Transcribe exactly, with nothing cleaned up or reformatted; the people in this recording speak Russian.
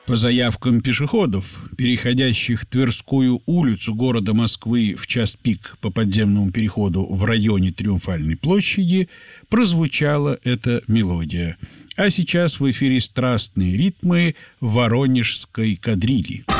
По заявкам пешеходов, переходящих Тверскую улицу города Москвы в час пик по подземному переходу в районе Триумфальной площади, прозвучала эта мелодия. А сейчас в эфире страстные ритмы воронежской кадрили.